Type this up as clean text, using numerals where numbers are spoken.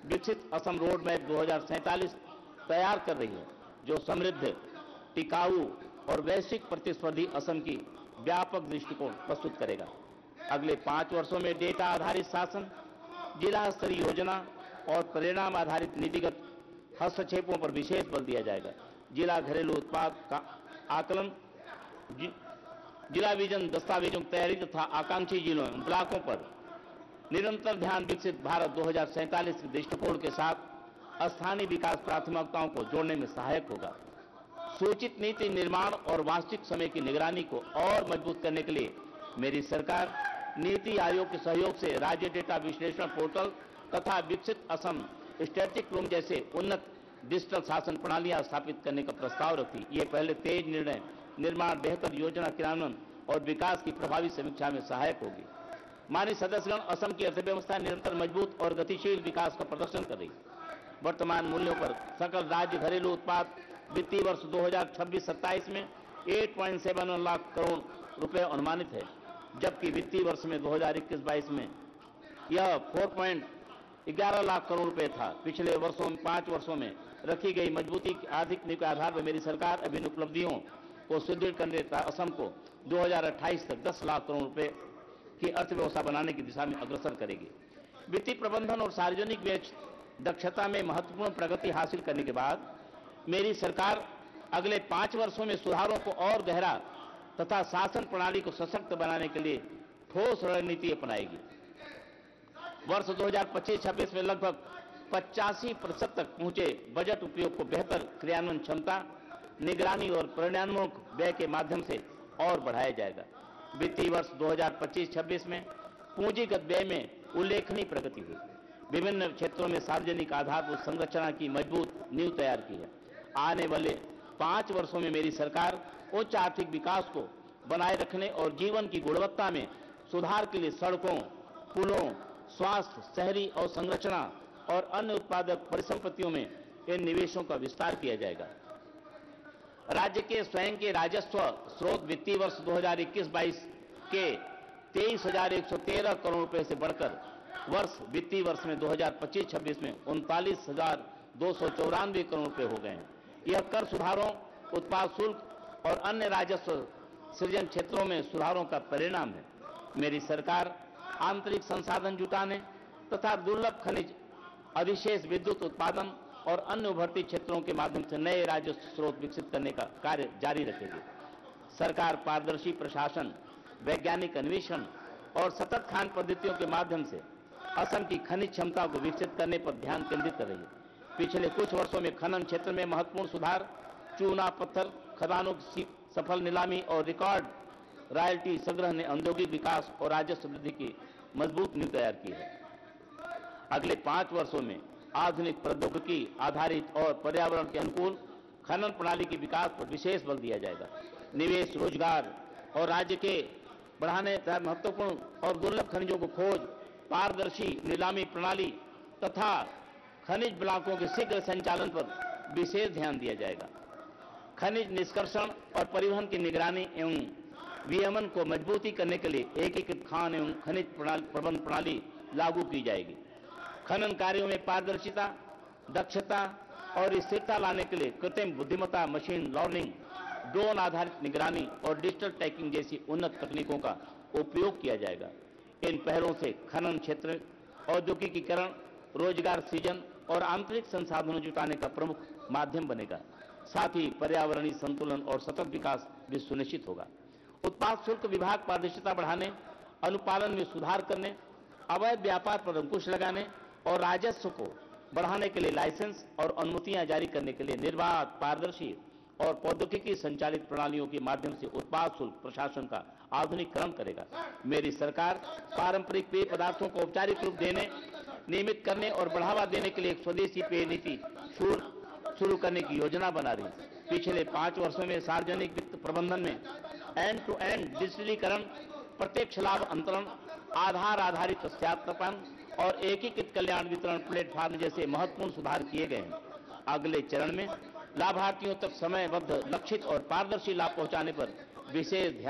विकसित Assam road map 2047 तैयार कर रही है, जो समृद्ध, टिकाऊ और वैश्विक प्रतिस्पर्धी असम की व्यापक दृष्टिकोण प्रस्तुत करेगा। अगले 5 वर्षों में डेटा आधारित शासन, जिला स्तरीय योजना और परिणाम आधारित नीतिगत हस्तक्षेपों पर विशेष बल दिया जाएगा। जिला घरेलू उत्पाद का आकलन, जिला विजन दस्तावेजों की तैयारी तथा आकांक्षी जिलों ब्लॉकों पर निरंतर ध्यान विकसित भारत 2047 के दृष्टिकोण के साथ स्थानीय विकास प्राथमिकताओं को जोड़ने में सहायक होगा। सूचित नीति निर्माण और वास्तविक समय की निगरानी को और मजबूत करने के लिए मेरी सरकार नीति आयोग के सहयोग से राज्य डेटा विश्लेषण पोर्टल तथा विकसित असम स्टैटिक रूम जैसे उन्नत डिजिटल शासन प्रणालियां स्थापित करने का प्रस्ताव रखती। ये पहले तेज निर्णय निर्माण, बेहतर योजना क्रियान्वयन और विकास की प्रभावी समीक्षा में सहायक होगी। माननीय सदस्यगण, असम की अर्थव्यवस्था निरंतर मजबूत और गतिशील विकास का प्रदर्शन कर रही है। वर्तमान मूल्यों पर सकल राज्य घरेलू उत्पाद वित्तीय वर्ष 2026-27 में 8.71 लाख करोड़ रुपए अनुमानित है, जबकि वित्तीय वर्ष में 2021-22 में यह 4.11 लाख करोड़ रुपए था। पिछले वर्षों 5 वर्षों में रखी गई मजबूती की आर्थिक नीति के आधार पर मेरी सरकार अभिन्न उपलब्धियों को सुदृढ़ करने तथा असम को 2028 तक 10 लाख करोड़ रुपए की अर्थव्यवस्था बनाने की दिशा में अग्रसर करेगी। वित्तीय प्रबंधन और सार्वजनिक व्यय दक्षता में महत्वपूर्ण प्रगति हासिल करने के बाद मेरी सरकार अगले 5 वर्षों में सुधारों को और गहरा तथा शासन प्रणाली को सशक्त बनाने के लिए ठोस रणनीति अपनाएगी। वर्ष 2025-26 में लगभग 85% तक पहुंचे बजट उपयोग को बेहतर क्रियान्वयन क्षमता, निगरानी और परिणामोन्मुख व्यय के माध्यम से और बढ़ाया जाएगा। वित्तीय वर्ष 2025-26 में पूंजीगत व्यय में उल्लेखनीय प्रगति हुई। विभिन्न क्षेत्रों में सार्वजनिक आधारभूत संरचना की मजबूत नींव तैयार की है। आने वाले 5 वर्षों में मेरी सरकार उच्च आर्थिक विकास को बनाए रखने और जीवन की गुणवत्ता में सुधार के लिए सड़कों, पुलों, स्वास्थ्य, शहरी और संरचना और अन्य उत्पादक परिसंपत्तियों में इन निवेशों का विस्तार किया जाएगा। राज्य के स्वयं के राजस्व स्रोत वित्तीय वर्ष 2021-22 के 23,113 करोड़ रुपए से बढ़कर वित्तीय वर्ष में 2025-26 में 39,294 करोड़ रुपए हो गए हैं। यह कर सुधारों, उत्पाद शुल्क और अन्य राजस्व सृजन क्षेत्रों में सुधारों का परिणाम है। मेरी सरकार आंतरिक संसाधन जुटाने तथा दुर्लभ खनिज, अधिशेष विद्युत उत्पादन और अन्य उभरती क्षेत्रों के माध्यम से नए राजस्व स्रोत विकसित करने का कार्य जारी रखेगी। सरकार पारदर्शी प्रशासन, वैज्ञानिक अन्वेषण और सतत खान पद्धतियों के माध्यम से असम की खनिज क्षमता को विकसित करने पर ध्यान केंद्रित कर रही है। पिछले कुछ वर्षों में खनन क्षेत्र में महत्वपूर्ण सुधार, चूना पत्थर खदानों की सफल नीलामी और रिकॉर्ड रॉयल्टी संग्रह ने औद्योगिक विकास और राजस्व वृद्धि की मजबूत नींव तैयार की है। अगले 5 वर्षों में आधुनिक प्रौद्योगिकी आधारित और पर्यावरण के अनुकूल खनन प्रणाली के विकास पर विशेष बल दिया जाएगा। निवेश, रोजगार और राज्य के बढ़ाने तथा महत्वपूर्ण और दुर्लभ खनिजों को खोज, पारदर्शी नीलामी प्रणाली तथा खनिज ब्लॉकों के शीघ्र संचालन पर विशेष ध्यान दिया जाएगा। खनिज निष्कर्षण और परिवहन की निगरानी एवं विनियमन को मजबूती करने के लिए एकीकृत खान एवं खनिज प्रबंध प्रणाली लागू की जाएगी। खनन कार्यों में पारदर्शिता, दक्षता और स्थिरता लाने के लिए कृत्रिम बुद्धिमत्ता, मशीन लर्निंग, ड्रोन आधारित निगरानी और डिजिटल टैगिंग जैसी उन्नत तकनीकों का उपयोग किया जाएगा। इन पहलों से खनन क्षेत्र औद्योगिकीकरण, रोजगार सृजन और आंतरिक संसाधनों जुटाने का प्रमुख माध्यम बनेगा। साथ ही पर्यावरणीय संतुलन और सतत विकास भी सुनिश्चित होगा। उत्पाद शुल्क विभाग पारदर्शिता बढ़ाने, अनुपालन में सुधार करने, अवैध व्यापार पर अंकुश लगाने और राजस्व को बढ़ाने के लिए लाइसेंस और अनुमतियां जारी करने के लिए निर्बाध, पारदर्शी और प्रौद्योगिकी संचालित प्रणालियों के माध्यम से उत्पाद शुल्क प्रशासन का आधुनिकीकरण करेगा। मेरी सरकार पारंपरिक पेय पदार्थों को औपचारिक रूप देने, नियमित करने और बढ़ावा देने के लिए एक स्वदेशी पेय नीति शुरू करने की योजना बना रही है। पिछले 5 वर्षों में सार्वजनिक वित्त प्रबंधन में एंड टू एंड डिजिटलीकरण, प्रत्यक्ष लाभ अंतरण, आधार आधारित सत्यापन और एकीकृत कल्याण वितरण प्लेटफॉर्म जैसे महत्वपूर्ण सुधार किए गए हैं। अगले चरण में लाभार्थियों तक समयबद्ध, लक्षित और पारदर्शी लाभ पहुंचाने पर विशेष ध्यान